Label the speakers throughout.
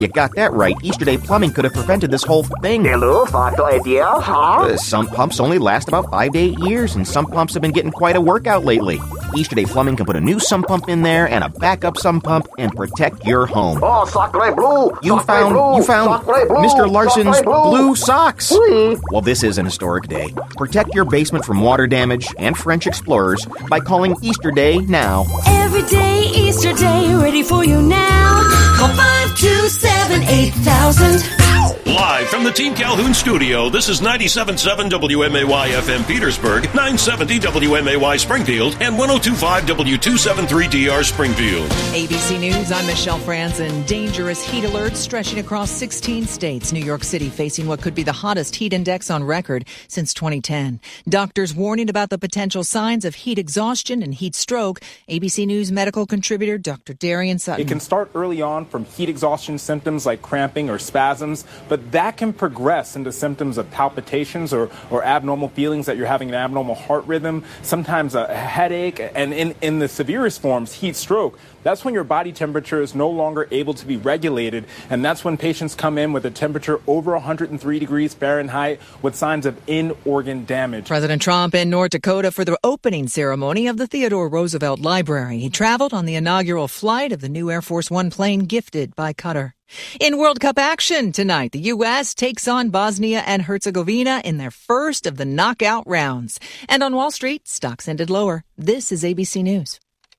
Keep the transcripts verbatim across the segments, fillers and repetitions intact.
Speaker 1: You got that right. Easterday Plumbing could have prevented this whole thing.
Speaker 2: Hello, Factor Idea, huh?
Speaker 1: Uh, some pumps only last about five to eight years, and some pumps have been getting quite a workout lately. Easterday Plumbing can put a new sump pump in there and a backup sump pump and protect your home.
Speaker 2: Oh, Sacre Blue!
Speaker 1: You
Speaker 2: Sacre
Speaker 1: found
Speaker 2: Blue,
Speaker 1: you found
Speaker 2: Sacre Blue,
Speaker 1: Mister Larson's
Speaker 2: Sacre Blue.
Speaker 1: blue socks.
Speaker 2: Oui.
Speaker 1: Well, this is an historic day. Protect your basement from water damage and French explorers by calling Easterday now.
Speaker 3: Every day, Easter Day, ready for you now. Call five two seven, eight thousand.
Speaker 4: Live from the Team Calhoun studio, this is ninety-seven point seven W M A Y F M Petersburg, nine seventy W M A Y Springfield, and ten twenty-five W two seventy-three D R Springfield.
Speaker 5: A B C News, I'm Michelle Franzen. Dangerous heat alerts stretching across sixteen states. New York City facing what could be the hottest heat index on record since twenty ten. Doctors warning about the potential signs of heat exhaustion and heat stroke. A B C News medical contributor Doctor Darian Sutton.
Speaker 6: It can start early on from heat exhaustion symptoms like cramping or spasms, but that can progress into symptoms of palpitations or, or abnormal feelings that you're having an abnormal heart rhythm, sometimes a headache, and in, in the severest forms, heat stroke. That's when your body temperature is no longer able to be regulated, and that's when patients come in with a temperature over one hundred three degrees Fahrenheit with signs of in-organ damage.
Speaker 5: President Trump in North Dakota for the opening ceremony of the Theodore Roosevelt Library. He traveled on the inaugural flight of the new Air Force One plane gifted by Qatar. In World Cup action tonight, the U S takes on Bosnia and Herzegovina in their first of the knockout rounds. And on Wall Street, stocks ended lower. This is A B C News.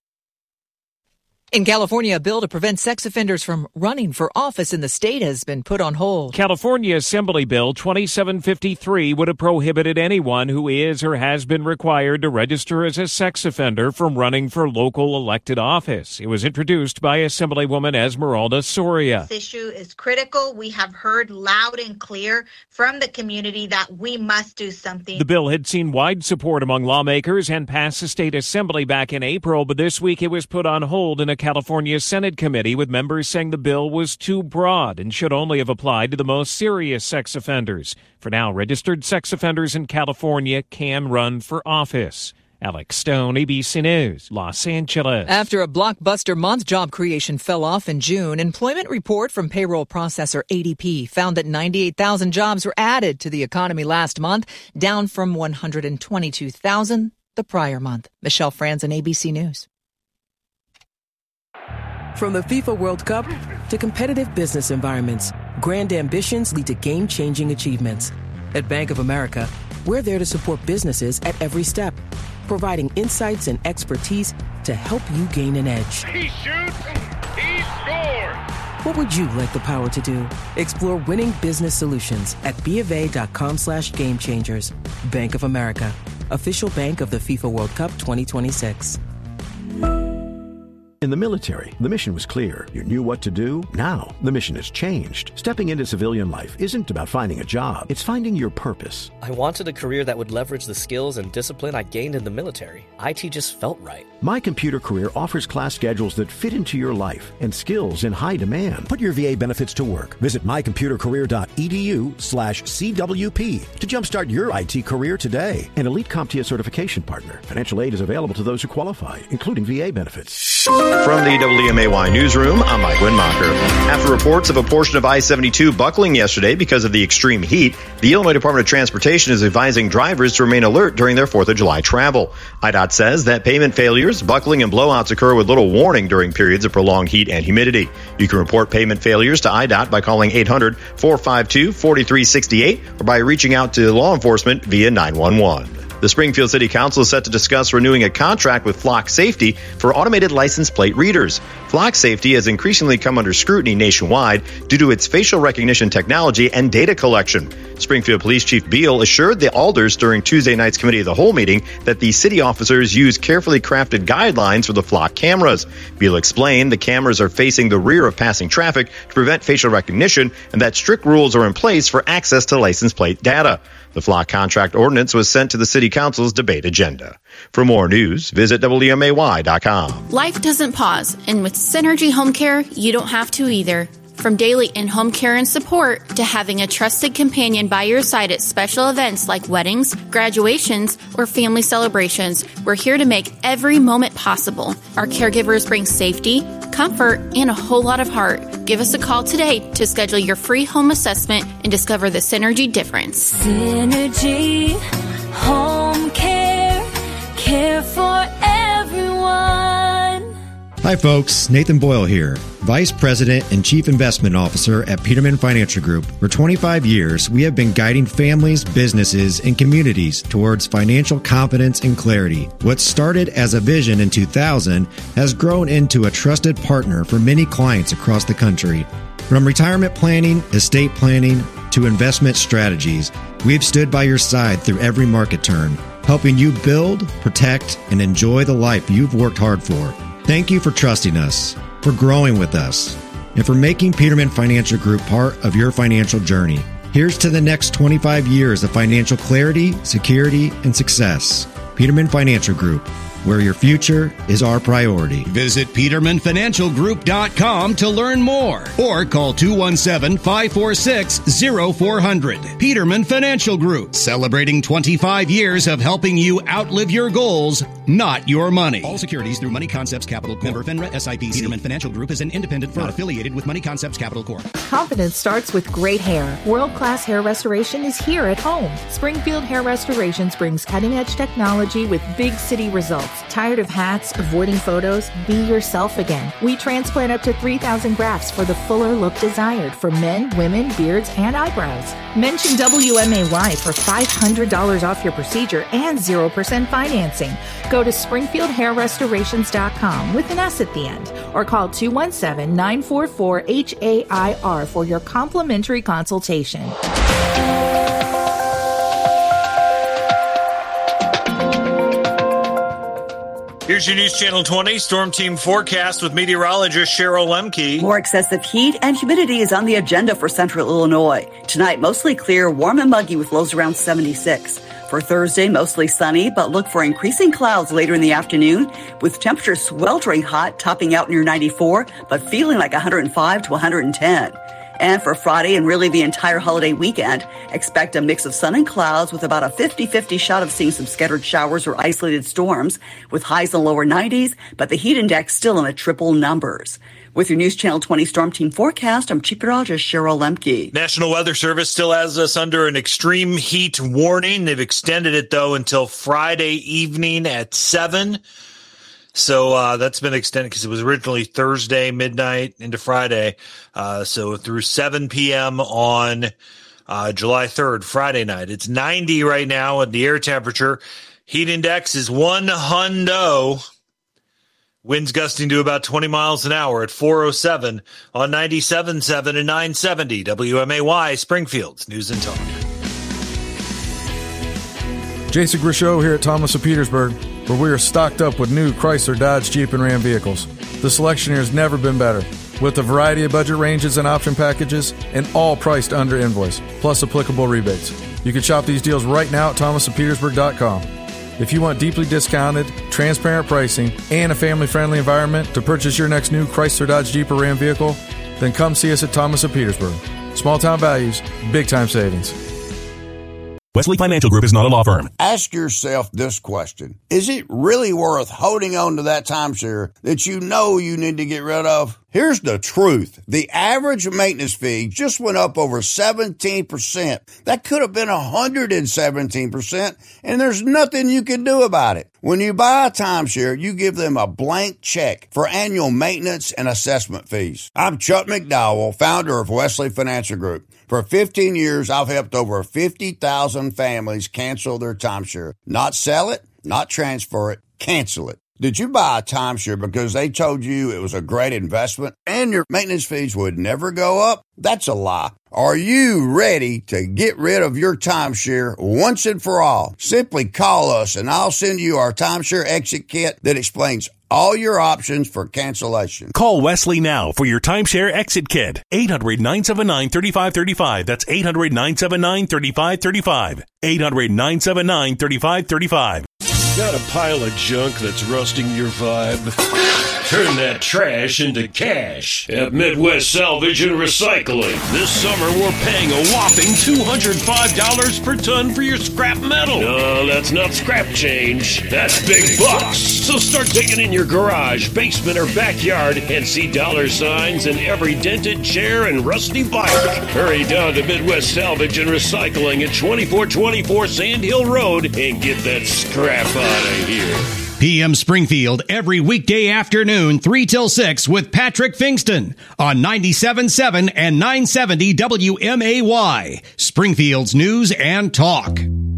Speaker 5: In California, a bill to prevent sex offenders from running for office in the state has been put on hold.
Speaker 7: California Assembly Bill twenty-seven fifty-three would have prohibited anyone who is or has been required to register as a sex offender from running for local elected office. It was introduced by Assemblywoman Esmeralda Soria.
Speaker 8: This issue is critical. We have heard loud and clear from the community that we must do something.
Speaker 7: The bill had seen wide support among lawmakers and passed the state assembly back in April, but this week it was put on hold in a California Senate committee with members saying the bill was too broad and should only have applied to the most serious sex offenders. For now, registered sex offenders in California can run for office. Alex Stone, A B C News, Los Angeles.
Speaker 5: After a blockbuster month, job creation fell off in June. Employment report from payroll processor A D P found that ninety-eight thousand jobs were added to the economy last month, down from one hundred twenty-two thousand the prior month. Michelle Franzen, A B C News.
Speaker 9: From the FIFA World Cup to competitive business environments, grand ambitions lead to game-changing achievements. At Bank of America, we're there to support businesses at every step, providing insights and expertise to help you gain an edge.
Speaker 10: He shoots, he scores!
Speaker 9: What would you like the power to do? Explore winning business solutions at BofA.com slash game changers. Bank of America, official bank of the FIFA World Cup twenty twenty-six.
Speaker 11: In the military, the mission was clear. You knew what to do. Now, the mission has changed. Stepping into civilian life isn't about finding a job. It's finding your purpose.
Speaker 12: I wanted a career that would leverage the skills and discipline I gained in the military. I T just felt right.
Speaker 11: My Computer Career offers class schedules that fit into your life and skills in high demand. Put your V A benefits to work. Visit mycomputercareer.edu slash CWP to jumpstart your I T career today. An Elite CompTIA certification partner. Financial aid is available to those who qualify, including V A benefits.
Speaker 13: From the W M A Y newsroom, I'm Mike Winmacher. After reports of a portion of I seventy-two buckling yesterday because of the extreme heat, the Illinois Department of Transportation is advising drivers to remain alert during their fourth of July travel. I D O T says that pavement failures, buckling, and blowouts occur with little warning during periods of prolonged heat and humidity. You can report pavement failures to I D O T by calling eight hundred, four five two, four three six eight or by reaching out to law enforcement via nine one one. The Springfield City Council is set to discuss renewing a contract with Flock Safety for automated license plate readers. Flock Safety has increasingly come under scrutiny nationwide due to its facial recognition technology and data collection. Springfield Police Chief Beal assured the alders during Tuesday night's Committee of the Whole meeting that the city officers use carefully crafted guidelines for the Flock cameras. Beal explained the cameras are facing the rear of passing traffic to prevent facial recognition and that strict rules are in place for access to license plate data. The Flock contract ordinance was sent to the City Council's debate agenda. For more news, visit W M A Y dot com.
Speaker 14: Life doesn't pause, and with Synergy Home Care, you don't have to either. From daily in-home care and support to having a trusted companion by your side at special events like weddings, graduations, or family celebrations, we're here to make every moment possible. Our caregivers bring safety, comfort, and a whole lot of heart, Give us a call today to schedule your free home assessment and discover the Synergy difference.
Speaker 3: Synergy Home Care, care for everyone.
Speaker 13: Hi folks, Nathan Boyle here, Vice President and Chief Investment Officer at Peterman Financial Group. For twenty-five years, we have been guiding families, businesses, and communities towards financial confidence and clarity. What started as a vision in two thousand has grown into a trusted partner for many clients across the country. From retirement planning, estate planning, to investment strategies, we've stood by your side through every market turn, helping you build, protect, and enjoy the life you've worked hard for. Thank you for trusting us, for growing with us, and for making Peterman Financial Group part of your financial journey. Here's to the next twenty-five years of financial clarity, security, and success. Peterman Financial Group, where your future is our priority.
Speaker 15: Visit Peterman Financial Group dot com to learn more or call two one seven, five four six, zero four zero zero. Peterman Financial Group, celebrating twenty-five years of helping you outlive your goals, not your money. All securities through Money Concepts Capital Corp. Member FINRA S I P C. Peterman Financial Group is an independent firm affiliated with Money Concepts Capital Corp.
Speaker 16: Confidence starts with great hair. World-class hair restoration is here at home. Springfield Hair Restorations brings cutting-edge technology with big city results. Tired of hats, avoiding photos? Be yourself again. We transplant up to three thousand grafts for the fuller look desired for men, women, beards, and eyebrows. Mention W M A Y for five hundred dollars off your procedure and zero percent financing. Go to Springfield Hair Restorations dot com with an S at the end or call two one seven, nine four four, H A I R for your complimentary consultation.
Speaker 17: Here's your News Channel twenty Storm Team forecast with meteorologist Cheryl Lemke.
Speaker 18: More excessive heat and humidity is on the agenda for central Illinois. Tonight, mostly clear, warm and muggy with lows around seventy-six. For Thursday, mostly sunny, but look for increasing clouds later in the afternoon with temperatures sweltering hot, topping out near ninety-four, but feeling like one hundred five to one hundred ten. And for Friday and really the entire holiday weekend, expect a mix of sun and clouds with about a fifty-fifty shot of seeing some scattered showers or isolated storms with highs in the lower nineties, but the heat index still in the triple numbers. With your News Channel twenty Storm Team forecast, I'm Chief Meteorologist Cheryl Lemke.
Speaker 17: National Weather Service still has us under an extreme heat warning. They've extended it, though, until Friday evening at seven. So uh, that's been extended because it was originally Thursday midnight into Friday. Uh, so through seven p.m. on uh, July third, Friday night. It's ninety right now at the air temperature. Heat index is one hundo. Winds gusting to about twenty miles an hour at four oh seven on ninety-seven point seven and nine seventy W M A Y, Springfield's News and Talk.
Speaker 19: Jason Grishow here at Thomas of Petersburg, where we are stocked up with new Chrysler, Dodge, Jeep, and Ram vehicles. The selection here has never been better, with a variety of budget ranges and option packages, and all priced under invoice, plus applicable rebates. You can shop these deals right now at thomas of petersburg dot com. If you want deeply discounted, transparent pricing, and a family-friendly environment to purchase your next new Chrysler, Dodge, Jeep, or Ram vehicle, then come see us at Thomas of Petersburg. Small-town values, big-time savings.
Speaker 20: Wesley Financial Group is not a law firm.
Speaker 21: Ask yourself this question. Is it really worth holding on to that timeshare that you know you need to get rid of? Here's the truth. The average maintenance fee just went up over seventeen percent. That could have been one hundred seventeen percent, and there's nothing you can do about it. When you buy a timeshare, you give them a blank check for annual maintenance and assessment fees. I'm Chuck McDowell, founder of Wesley Financial Group. For fifteen years, I've helped over fifty thousand families cancel their timeshare. Not sell it, not transfer it, cancel it. Did you buy a timeshare because they told you it was a great investment and your maintenance fees would never go up? That's a lie. Are you ready to get rid of your timeshare once and for all? Simply call us and I'll send you our timeshare exit kit that explains all your options for cancellation.
Speaker 20: Call Wesley now for your timeshare exit kit. eight hundred, nine seven nine, three five three five. That's eight hundred, nine seven nine, three five three five. eight hundred, nine seven nine, three five three five.
Speaker 4: Got a pile of junk that's rusting your vibe? Turn that trash into cash at Midwest Salvage and Recycling. This summer, we're paying a whopping two hundred five dollars per ton for your scrap metal. No, that's not scrap change. That's big bucks. So start digging in your garage, basement, or backyard and see dollar signs in every dented chair and rusty bike. Hurry down to Midwest Salvage and Recycling at twenty-four twenty-four Sand Hill Road and get that scrap out of here.
Speaker 15: P M Springfield every weekday afternoon, three till six with Patrick Fingston on ninety-seven point seven and nine seventy W M A Y, Springfield's News and Talk.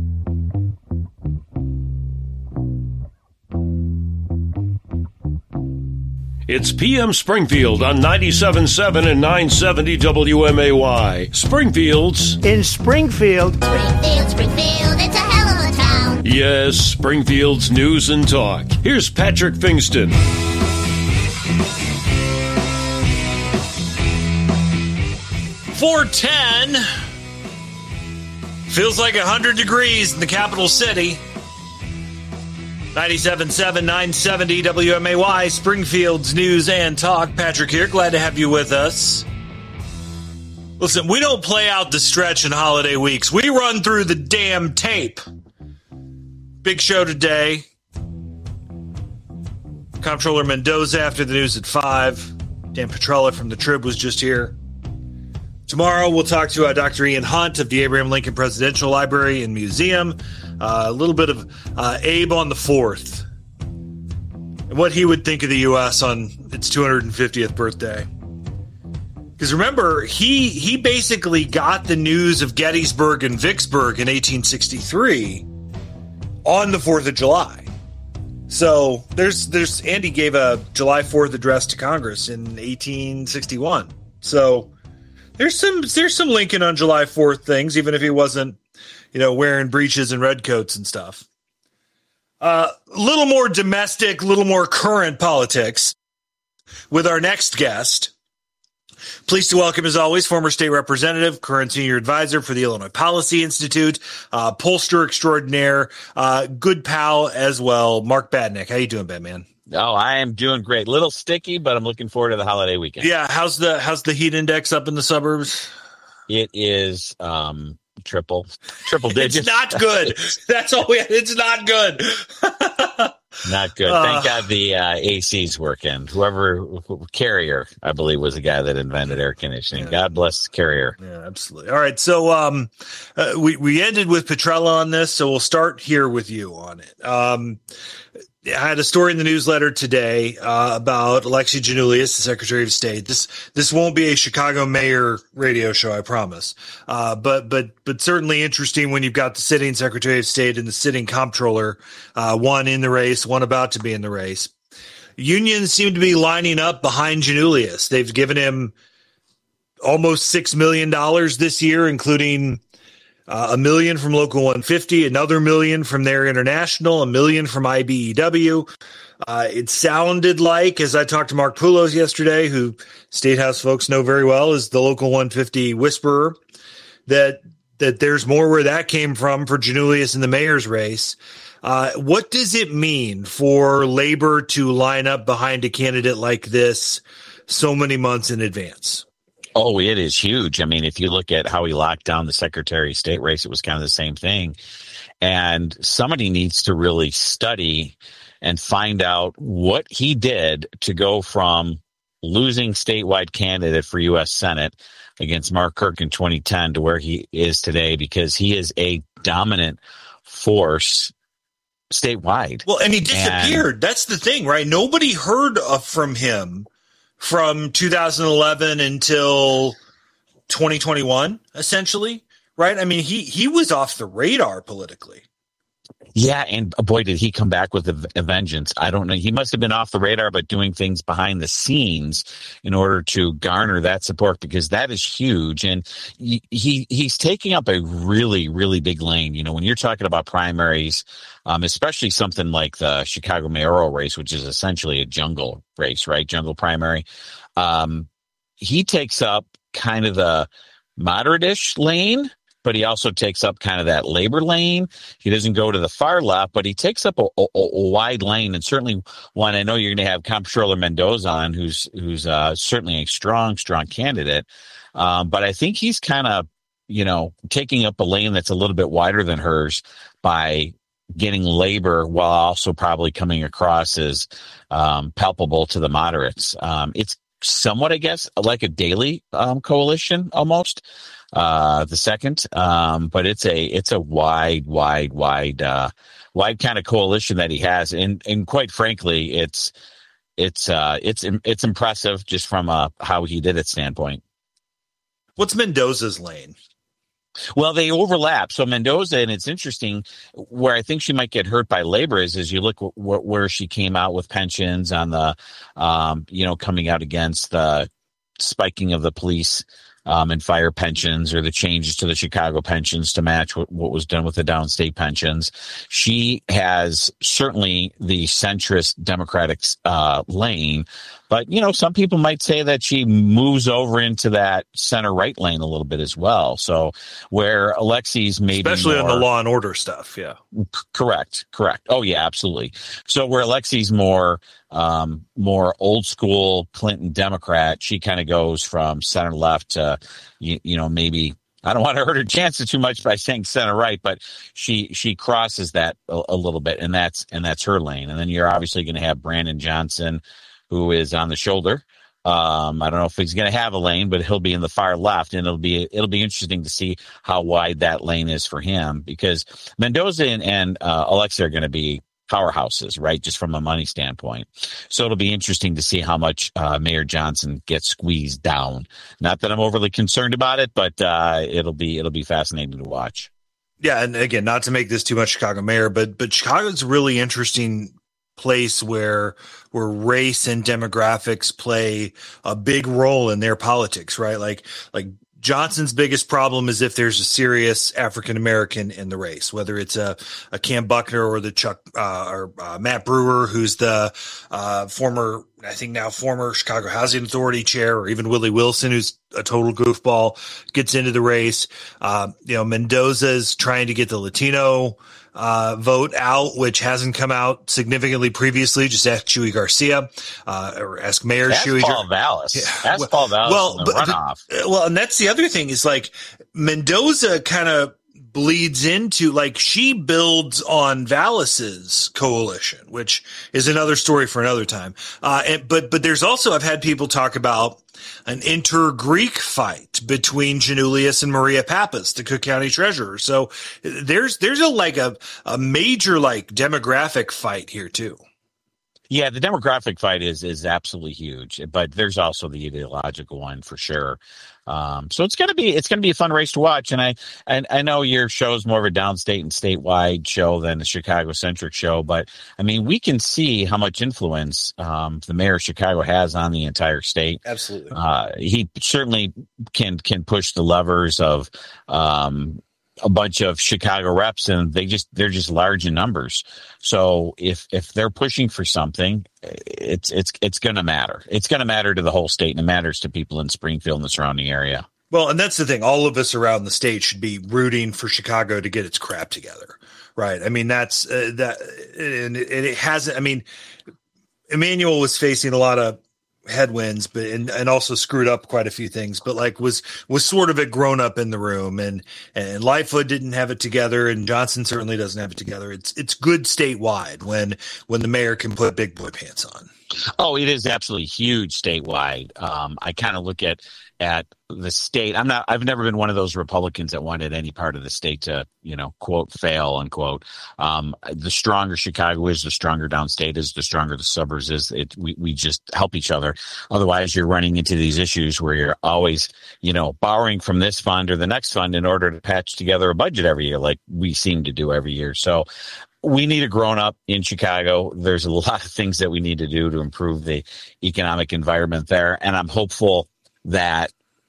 Speaker 4: It's P M Springfield on ninety-seven point seven and nine seventy W M A Y. Springfield's
Speaker 2: in Springfield.
Speaker 22: Springfield, Springfield, it's a hell of a town.
Speaker 4: Yes, Springfield's News and Talk. Here's Patrick Fingston.
Speaker 17: four ten. Feels like one hundred degrees in the capital city. ninety-seven point seven, nine seventy W M A Y, Springfield's News and Talk. Patrick here. Glad to have you with us. Listen, we don't play out the stretch in holiday weeks. We run through the damn tape. Big show today. Comptroller Mendoza after the news at five. Dan Petrella from the Trib was just here. Tomorrow we'll talk to uh, Doctor Ian Hunt of the Abraham Lincoln Presidential Library and Museum. Uh, a little bit of uh, Abe on the fourth. And what he would think of the U S on its two hundred fiftieth birthday. Because remember, he he basically got the news of Gettysburg and Vicksburg in eighteen sixty-three on the fourth of July. So there's there's Andy gave a July fourth address to Congress in eighteen sixty-one. So there's some there's some Lincoln on July fourth things, even if he wasn't, you know, wearing breeches and red coats and stuff. A uh, little more domestic, a little more current politics with our next guest. Pleased to welcome, as always, former state representative, current senior advisor for the Illinois Policy Institute, uh, pollster extraordinaire, uh, good pal as well, Mark Badnick. How you doing, Batman?
Speaker 23: Oh, I am doing great. Little sticky, but I'm looking forward to the holiday weekend.
Speaker 17: Yeah, how's the how's the heat index up in the suburbs?
Speaker 23: It is um, triple, triple digits.
Speaker 17: It's not good. That's all we. It's not good.
Speaker 23: Not good. Thank uh, God the uh, A C's working. Whoever, Carrier, I believe, was the guy that invented air conditioning. Yeah. God bless Carrier.
Speaker 17: Yeah, absolutely. All right. So um, uh, we, we ended with Petrella on this, so we'll start here with you on it. Um, I had a story in the newsletter today uh, about Alexi Giannoulias, the Secretary of State. This this won't be a Chicago mayor radio show, I promise. Uh, but but but certainly interesting when you've got the sitting Secretary of State and the sitting comptroller, uh, one in the race, one about to be in the race. Unions seem to be lining up behind Giannoulias. They've given him almost six million dollars this year, including Uh, a million from Local one fifty, another million from their international, a million from I B E W. Uh, it sounded like, as I talked to Mark Poulos yesterday, who State House folks know very well, is the Local one fifty whisperer, that that there's more where that came from for Giannoulias in the mayor's race. Uh, what does it mean for labor to line up behind a candidate like this so many months in advance?
Speaker 23: Oh, it is huge. I mean, if you look at how he locked down the Secretary of State race, it was kind of the same thing. And somebody needs to really study and find out what he did to go from losing statewide candidate for U S Senate against Mark Kirk in twenty ten to where he is today, because he is a dominant force statewide.
Speaker 17: Well, and he disappeared. And that's the thing, right? Nobody heard of, from him from two thousand eleven until twenty twenty-one, essentially, right? I mean, he he was off the radar politically.
Speaker 23: Yeah, and boy, did he come back with a, a vengeance. I don't know. He must have been off the radar, but doing things behind the scenes in order to garner that support, because that is huge. And he, he he's taking up a really, really big lane. You know, when you're talking about primaries, um, especially something like the Chicago mayoral race, which is essentially a jungle race, right? Jungle primary. Um, he takes up kind of the moderate-ish lane but he also takes up kind of that labor lane. He doesn't go to the far left, but he takes up a, a, a wide lane, and certainly one. I know you're going to have Comptroller Mendoza on, who's who's uh, certainly a strong, strong candidate. Um, but I think he's kind of, you know, taking up a lane that's a little bit wider than hers by getting labor while also probably coming across as um, palpable to the moderates. Um, it's somewhat, I guess, like a Daley um, coalition almost, uh, the second, um, but it's a it's a wide, wide, wide, uh, wide kind of coalition that he has, and and quite frankly, it's it's uh, it's it's impressive just from a how he did it standpoint.
Speaker 17: What's Mendoza's lane?
Speaker 23: Well, they overlap. So Mendoza, and it's interesting, where I think she might get hurt by labor is as you look w- w- where she came out with pensions on the, um, you know, coming out against the spiking of the police um, and fire pensions, or the changes to the Chicago pensions to match what, what was done with the downstate pensions. She has certainly the centrist Democratic uh, lane. But, you know, some people might say that she moves over into that center-right lane a little bit as well. So where Alexi's maybe
Speaker 17: Especially
Speaker 23: more,
Speaker 17: on the law and order stuff, yeah.
Speaker 23: C- correct, correct. Oh, yeah, absolutely. So where Alexi's more um, more old-school Clinton Democrat, she kind of goes from center-left to, you, you know, maybe – I don't want to hurt her chances too much by saying center right, but she she crosses that a, a little bit, and that's and that's her lane. And then you're obviously going to have Brandon Johnson, who is on the shoulder. Um, I don't know if he's going to have a lane, but he'll be in the far left, and it'll be it'll be interesting to see how wide that lane is for him, because Mendoza and, and uh, Alexia are going to be powerhouses, right? Just from a money standpoint. So it'll be interesting to see how much uh, Mayor Johnson gets squeezed down. Not that I'm overly concerned about it, but uh, it'll be it'll be fascinating to watch.
Speaker 17: Yeah, and again, not to make this too much Chicago mayor, but but Chicago's a really interesting place where where race and demographics play a big role in their politics, right? Like like Johnson's biggest problem is if there's a serious African American in the race, whether it's a, a Cam Buckner or the Chuck uh, or uh, Matt Brewer, who's the uh, former, I think now former Chicago Housing Authority chair, or even Willie Wilson, who's a total goofball, gets into the race. Uh, you know, Mendoza's trying to get the Latino uh, vote out, which hasn't come out significantly previously. Just ask Chuy Garcia, uh, or ask Mayor
Speaker 23: Ask
Speaker 17: Chuy.
Speaker 23: Paul Vallis.
Speaker 17: Yeah.
Speaker 23: Ask Paul Vallis
Speaker 17: well,
Speaker 23: in the
Speaker 17: but,
Speaker 23: runoff.
Speaker 17: But, well, and that's the other thing is like Mendoza kind of bleeds into, like, she builds on Vallis's coalition, which is another story for another time. Uh, and, but, but there's also, I've had people talk about an inter-Greek fight between Janulius and Maria Pappas, the Cook County treasurer. So there's, there's a, like a, a major, like, demographic fight here too.
Speaker 23: Yeah, the demographic fight is is absolutely huge, but there's also the ideological one for sure. Um, so it's gonna be it's gonna be a fun race to watch, and I and I know your show is more of a downstate and statewide show than a Chicago centric show, but I mean we can see how much influence um, the mayor of Chicago has on the entire state.
Speaker 17: Absolutely,
Speaker 23: uh, he certainly can can push the levers of. Um, a bunch of Chicago reps, and they just they're just large in numbers. So if if they're pushing for something, it's it's it's going to matter. It's going to matter to the whole state, and it matters to people in Springfield and the surrounding area.
Speaker 17: Well, and that's the thing. All of us around the state should be rooting for Chicago to get its crap together, right? I mean, that's uh, that, and it, it hasn't. I mean, Emanuel was facing a lot of headwinds, but and, and also screwed up quite a few things, but like was was sort of a grown up in the room, and and Lightfoot didn't have it together, and Johnson certainly doesn't have it together. It's it's good statewide when when the mayor can put big boy pants on.
Speaker 23: Oh, it is absolutely huge statewide. Um, I kind of look at at the state. I'm not. I've never been one of those Republicans that wanted any part of the state to, you know, quote fail unquote. Um, the stronger Chicago is, the stronger downstate is, the stronger the suburbs is. It we we just help each other. Otherwise, you're running into these issues where you're always, you know, borrowing from this fund or the next fund in order to patch together a budget every year, like we seem to do every year. So. We need a grown up in Chicago. There's a lot of things that we need to do to improve the economic environment there. And I'm hopeful that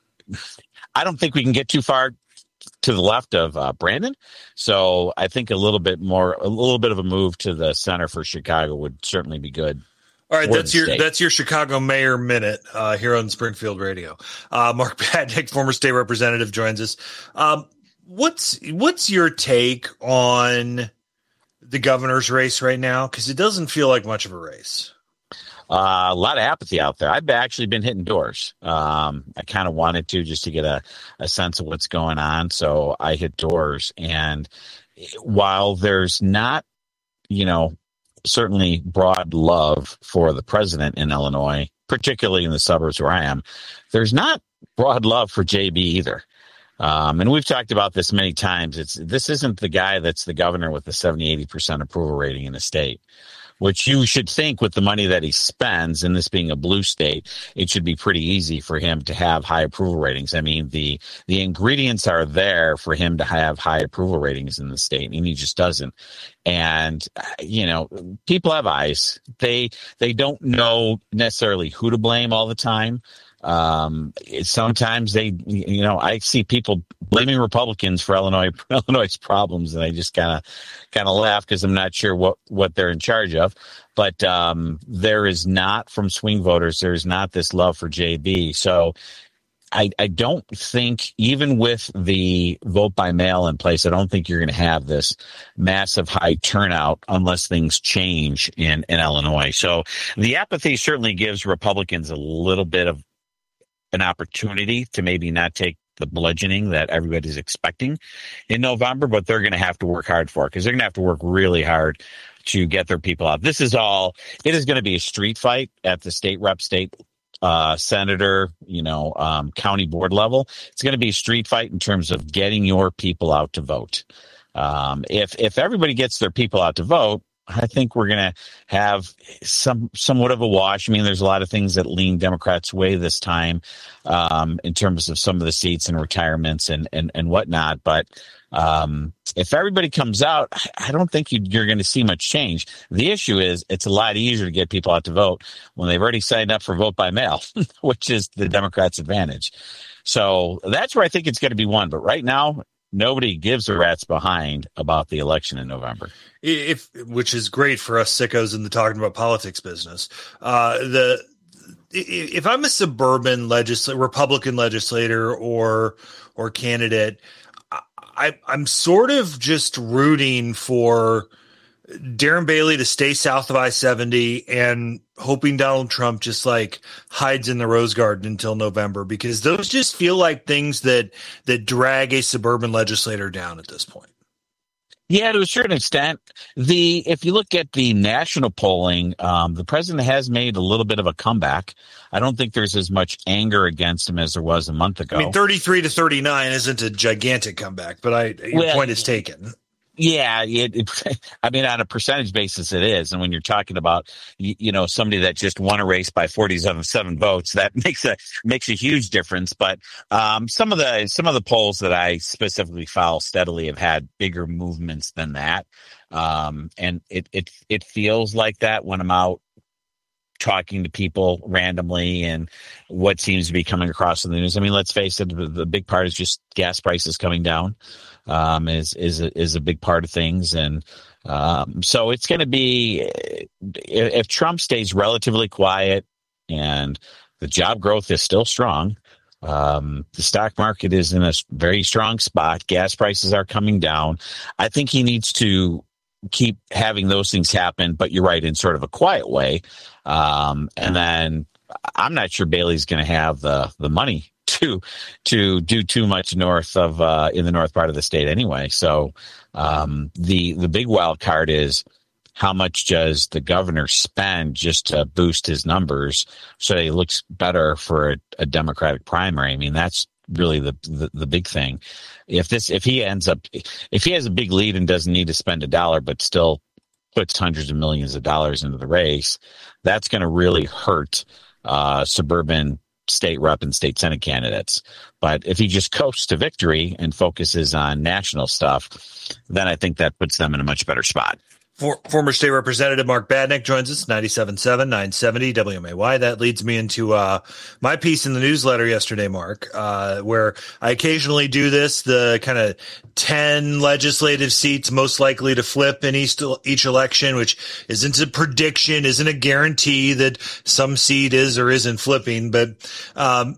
Speaker 23: I don't think we can get too far to the left of uh, Brandon. So I think a little bit more, a little bit of a move to the center for Chicago would certainly be good.
Speaker 17: All right, that's your state. That's your Chicago Mayor Minute uh, here on Springfield Radio. Uh, Mark Badnick, former state representative, joins us. Um, What's what's your take on the governor's race right now? Because it doesn't feel like much of a race.
Speaker 23: Uh, a lot of apathy out there. I've actually been hitting doors. Um, I kind of wanted to just to get a, a sense of what's going on. So I hit doors. And while there's not, you know, certainly broad love for the president in Illinois, particularly in the suburbs where I am, there's not broad love for J B either. Um, and we've talked about this many times. It's this isn't the guy that's the governor with the seventy, eighty percent approval rating in the state, which you should think with the money that he spends, and this being a blue state, it should be pretty easy for him to have high approval ratings. I mean, the the ingredients are there for him to have high approval ratings in the state, and he just doesn't. And, you know, people have eyes. They they don't know necessarily who to blame all the time. Um, sometimes they, you know, I see people blaming Republicans for Illinois, Illinois' problems, and I just kind of, kind of laugh because I'm not sure what, what they're in charge of. But um, there is not, from swing voters, there is not this love for J B. So I, I don't think, even with the vote by mail in place, I don't think you're going to have this massive high turnout unless things change in, in Illinois. So the apathy certainly gives Republicans a little bit of an opportunity to maybe not take the bludgeoning that everybody's expecting in November, but they're going to have to work hard for it because they're going to have to work really hard to get their people out. This is all, it is going to be a street fight at the state rep, state uh, senator, you know, um, county board level. It's going to be a street fight in terms of getting your people out to vote. Um, if, if everybody gets their people out to vote, I think we're going to have some somewhat of a wash. I mean, there's a lot of things that lean Democrats' way this time um, in terms of some of the seats and retirements and, and, and whatnot. But um, if everybody comes out, I don't think you, you're going to see much change. The issue is it's a lot easier to get people out to vote when they've already signed up for vote by mail, which is the Democrats' advantage. So that's where I think it's going to be won. But right now, nobody gives a rat's behind about the election in November.
Speaker 17: If, which is great for us sickos in the talking about politics business. Uh, the if I'm a suburban legisl- Republican legislator or or candidate, I, I'm sort of just rooting for Darren Bailey to stay south of I seventy and hoping Donald Trump just like hides in the Rose Garden until November, because those just feel like things that that drag a suburban legislator down at this point.
Speaker 23: Yeah, to a certain extent. The if you look at the national polling, um, the president has made a little bit of a comeback. I don't think there's as much anger against him as there was a month ago.
Speaker 17: I mean, thirty-three to thirty-nine isn't a gigantic comeback, but I your
Speaker 23: well,
Speaker 17: point is taken.
Speaker 23: Yeah, it, it, I mean, on a percentage basis, it is. And when you're talking about, you, you know, somebody that just won a race by forty-seven seven votes, that makes a makes a huge difference. But um, some of the some of the polls that I specifically follow steadily have had bigger movements than that, um, and it it it feels like that when I'm out talking to people randomly and what seems to be coming across in the news. I mean, let's face it, the, the big part is just gas prices coming down. Um, is is a, is a big part of things, and um, so it's going to be if, if Trump stays relatively quiet and the job growth is still strong. Um, the stock market is in a very strong spot. Gas prices are coming down. I think he needs to keep having those things happen, but you're right, in sort of a quiet way. Um, and then I'm not sure Bailey's going to have the the money to to do too much north of uh, in the north part of the state anyway. So um, the the big wild card is how much does the governor spend just to boost his numbers so he looks better for a, a Democratic primary. I mean, that's really the, the the big thing. If this if he ends up if he has a big lead and doesn't need to spend a dollar but still puts hundreds of millions of dollars into the race, that's going to really hurt uh, suburban state rep and state senate candidates. But if he just coasts to victory and focuses on national stuff, then I think that puts them in a much better spot.
Speaker 17: For, former state representative Mark Badnick joins us, ninety-seven point seven, nine seventy W M A Y. That leads me into uh, my piece in the newsletter yesterday, Mark, uh, where I occasionally do this, the kind of ten legislative seats most likely to flip in each, each election, which isn't a prediction, isn't a guarantee that some seat is or isn't flipping. But um,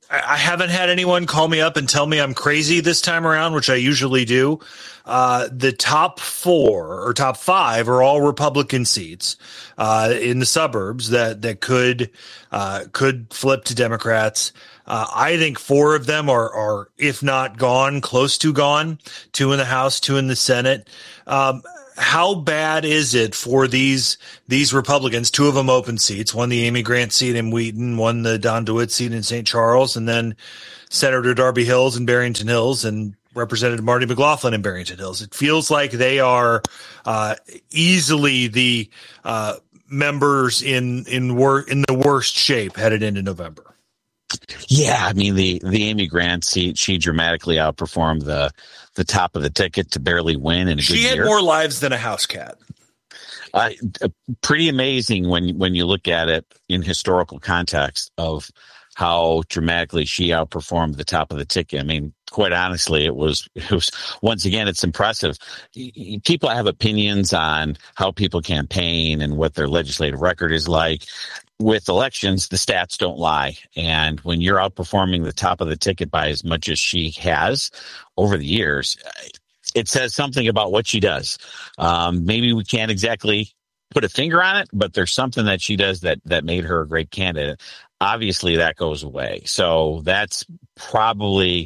Speaker 17: I haven't had anyone call me up and tell me I'm crazy this time around, which I usually do. Uh, the top four or top five are all Republican seats uh, in the suburbs that that could uh, could flip to Democrats. Uh, I think four of them are, are, if not gone, close to gone. Two in the House, two in the Senate. Um, how bad is it for these these Republicans? Two of them open seats, one the Amy Grant seat in Wheaton, one the Don DeWitt seat in Saint Charles, and then Senator Darby Hills in Barrington Hills and Representative Marty McLaughlin in Barrington Hills. It feels like they are uh, easily the uh, members in in wor- in the worst shape headed into November.
Speaker 23: Yeah, I mean the the Amy Grant seat, she dramatically outperformed the the top of the ticket to barely win in a
Speaker 17: she
Speaker 23: good year.
Speaker 17: She had more lives than a house cat.
Speaker 23: Uh, pretty amazing when when you look at it in historical context of how dramatically she outperformed the top of the ticket. I mean, quite honestly, it was it was once again, it's impressive. People have opinions on how people campaign and what their legislative record is like. With elections, the stats don't lie. And when you're outperforming the top of the ticket by as much as she has over the years, it says something about what she does. Um, maybe we can't exactly put a finger on it, but there's something that she does that that made her a great candidate. Obviously, that goes away. So that's probably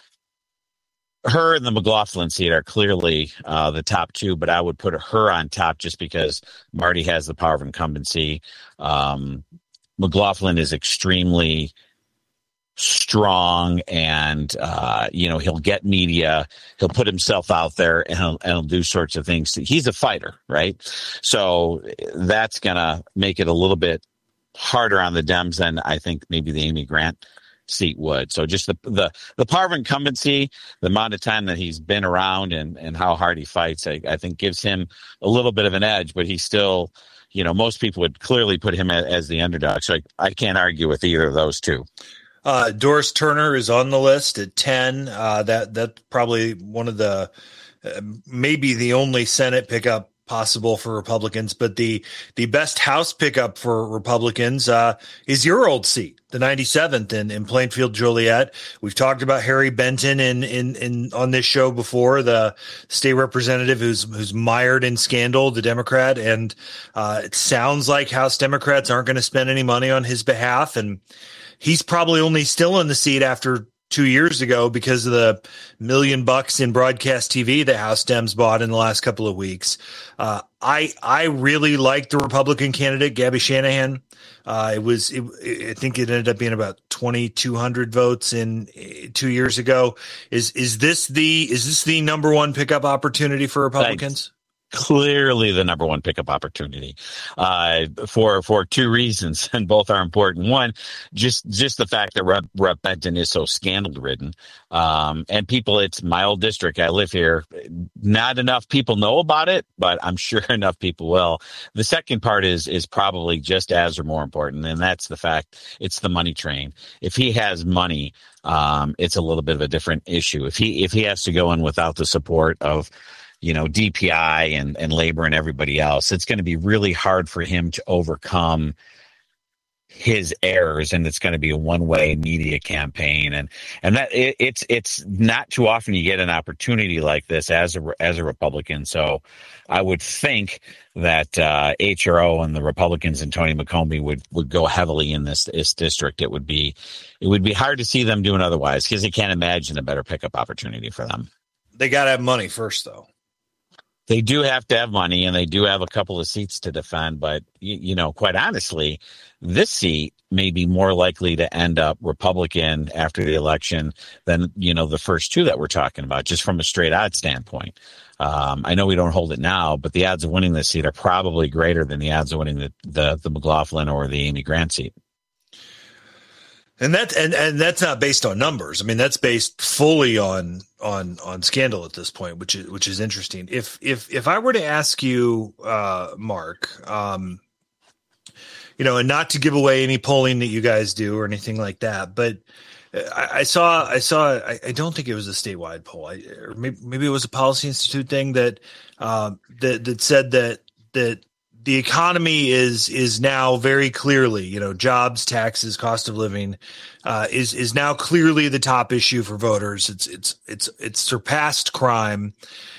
Speaker 23: her and the McLaughlin seat are clearly uh, the top two, but I would put her on top just because Marty has the power of incumbency. Um, McLaughlin is extremely strong and, uh, you know, he'll get media, he'll put himself out there and he'll, and he'll do sorts of things. He's a fighter, right? So that's going to make it a little bit harder on the Dems than I think maybe the Amy Grant seat would. So just the the the power of incumbency, the amount of time that he's been around and and how hard he fights, I, I think gives him a little bit of an edge, but he's still, you know, most people would clearly put him as, as the underdog. So I, I can't argue with either of those two.
Speaker 17: Uh, Doris Turner is on the list at ten. Uh, that that's probably one of the uh, maybe the only Senate pickup possible for Republicans, but the the best House pickup for Republicans uh, is your old seat, the ninety-seventh in, in Plainfield Joliet. We've talked about Harry Benton in in in on this show before, the state representative who's who's mired in scandal, the Democrat, and uh, it sounds like House Democrats aren't going to spend any money on his behalf, and he's probably only still in the seat after two years ago because of the million bucks in broadcast T V that House Dems bought in the last couple of weeks. Uh, I I really liked the Republican candidate, Gabby Shanahan. Uh, it was, it, I think it ended up being about twenty-two hundred votes in uh, two years ago. Is is this the is this the number one pickup opportunity for Republicans?
Speaker 23: Thanks. Clearly the number one pickup opportunity uh, for for two reasons, and both are important. One, just just the fact that Rep, Rep Benton is so scandal ridden, um, and people, it's my old district. I live here. Not enough people know about it, but I'm sure enough people will. The second part is is probably just as or more important, and that's the fact it's the money train. If he has money, um, it's a little bit of a different issue. If he if he has to go in without the support of you know, D P I and, and labor and everybody else, it's going to be really hard for him to overcome his errors, and it's going to be a one-way media campaign. And, and that it, it's, it's not too often you get an opportunity like this as a, as a Republican. So I would think that, uh, H R O and the Republicans and Tony McCombie would, would go heavily in this, this district. It would be, it would be hard to see them doing otherwise because they can't imagine a better pickup opportunity for them.
Speaker 17: They got to have money first though.
Speaker 23: They do have to have money, and they do have a couple of seats to defend. But, you, you know, quite honestly, this seat may be more likely to end up Republican after the election than, you know, the first two that we're talking about, just from a straight odds standpoint. Um, I know we don't hold it now, but the odds of winning this seat are probably greater than the odds of winning the, the, the McLaughlin or the Amy Grant seat.
Speaker 17: And that and, and that's not based on numbers. I mean, that's based fully on on on scandal at this point, which is which is interesting. If if if I were to ask you, uh, Mark, um, you know, and not to give away any polling that you guys do or anything like that, but I, I saw I saw I, I don't think it was a statewide poll, I, or maybe maybe it was a Policy Institute thing that um, that that said that that the economy is is now very clearly, you know, jobs, taxes, cost of living, uh, is is now clearly the top issue for voters. It's it's it's it's surpassed crime.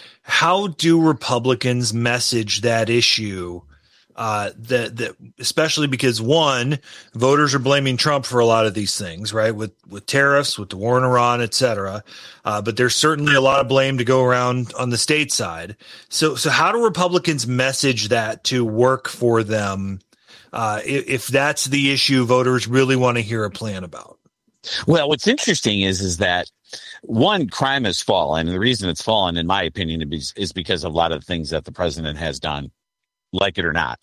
Speaker 17: How do Republicans message that issue? Uh, that that especially because one, voters are blaming Trump for a lot of these things, right? With with tariffs, with the war in Iran, et cetera. Uh, but there's certainly a lot of blame to go around on the state side. So so how do Republicans message that to work for them? Uh, if, if that's the issue, voters really want to hear a plan about.
Speaker 23: Well, what's interesting is is that one, crime has fallen, and the reason it's fallen, in my opinion, is, is because of a lot of the things that the president has done. Like it or not,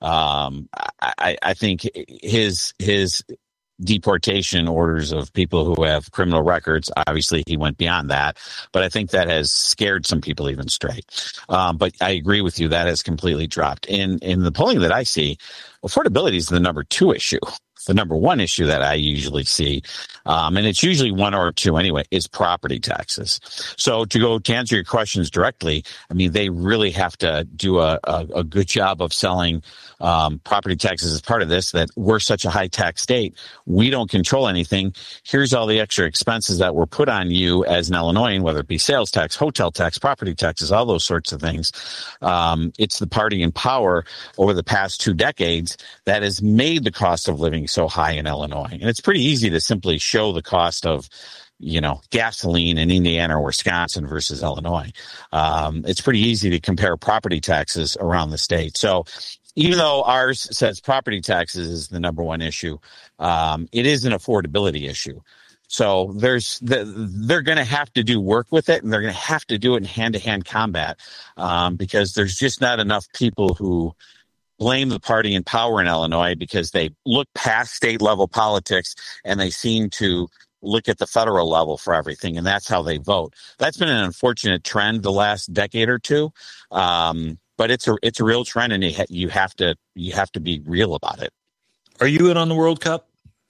Speaker 23: um, I, I think his his deportation orders of people who have criminal records, obviously he went beyond that, but I think that has scared some people even straight. Um, but I agree with you, that has completely dropped. In in the polling that I see, affordability is the number two issue. The number one issue that I usually see, um, and it's usually one or two anyway, is property taxes. So to go to answer your questions directly, I mean, they really have to do a, a, a good job of selling um, property taxes as part of this, that we're such a high tax state. We don't control anything. Here's all the extra expenses that were put on you as an Illinoisan, whether it be sales tax, hotel tax, property taxes, all those sorts of things. Um, it's the party in power over the past two decades that has made the cost of living so high in Illinois. And it's pretty easy to simply show the cost of, you know, gasoline in Indiana or Wisconsin versus Illinois. Um, it's pretty easy to compare property taxes around the state. So even though ours says property taxes is the number one issue, um, it is an affordability issue. So there's the, they're going to have to do work with it, and they're going to have to do it in hand-to-hand combat, um, because there's just not enough people who blame the party in power in Illinois because they look past state level politics and they seem to look at the federal level for everything. And that's how they vote. That's been an unfortunate trend the last decade or two. Um, but it's a, it's a real trend, and you, ha- you have to, you have to be real about it.
Speaker 17: Are you in on the World Cup?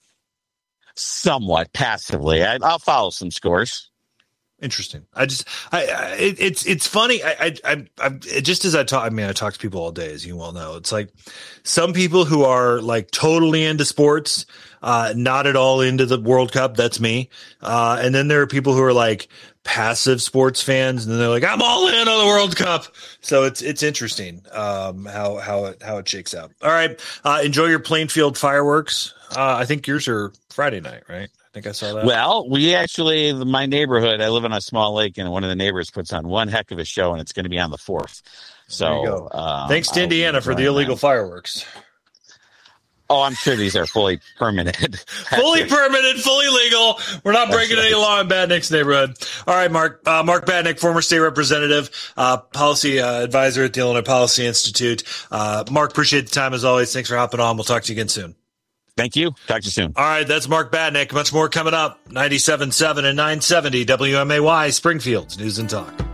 Speaker 23: Somewhat passively. I, I'll follow some scores.
Speaker 17: Interesting. I just, I, I it, it's, it's funny. I, I, I, just as I talk, I mean, I talk to people all day, as you well know. It's like some people who are like totally into sports, uh, not at all into the World Cup. That's me. Uh, and then there are people who are like passive sports fans, and then they're like, I'm all in on the World Cup. So it's, it's interesting, um, how, how it, how it shakes out. All right. Uh, enjoy your Plainfield fireworks. Uh, I think yours are Friday night, right? I think I saw that.
Speaker 23: Well, we actually, my neighborhood, I live on a small lake, and one of the neighbors puts on one heck of a show, and it's going to be on the fourth. So,
Speaker 17: there you go.
Speaker 23: Um,
Speaker 17: Thanks to
Speaker 23: I'll
Speaker 17: Indiana for the illegal that. fireworks.
Speaker 23: Oh, I'm sure these are fully permitted.
Speaker 17: fully permitted, fully legal. We're not breaking right. any law in Badnick's neighborhood. All right, Mark. Uh, Mark Badnick, former state representative, uh, policy uh, advisor at the Illinois Policy Institute. Uh, Mark, appreciate the time as always. Thanks for hopping on. We'll talk to you again soon.
Speaker 23: Thank you. Talk to you soon.
Speaker 17: All right, that's Mark Badnick. Much more coming up. ninety-seven point seven and nine seventy W M A Y, Springfield's News and Talk.